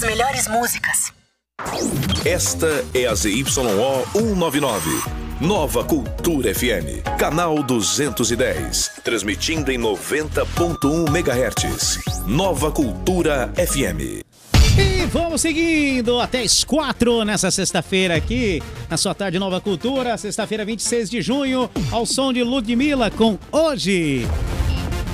as melhores músicas. Esta é a ZYO 199. Nova Cultura FM, canal 210, transmitindo em 90.1 MHz. Nova Cultura FM. E vamos seguindo até as 4 nessa sexta-feira aqui, na sua tarde Nova Cultura, sexta-feira 26 de junho, ao som de Ludmilla com Hoje.